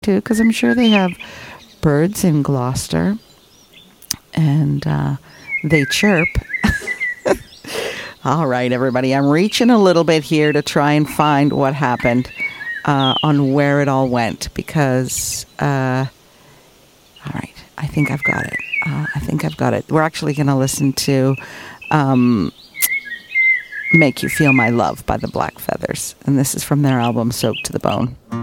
too, because I'm sure they have birds in Gloucester, and they chirp. All right, everybody, I'm reaching a little bit here to try and find what happened on where it all went, because, all right, I think I've got it. We're actually going to listen to Make You Feel My Love by the Black Feathers, and this is from their album Soaked to the Bone.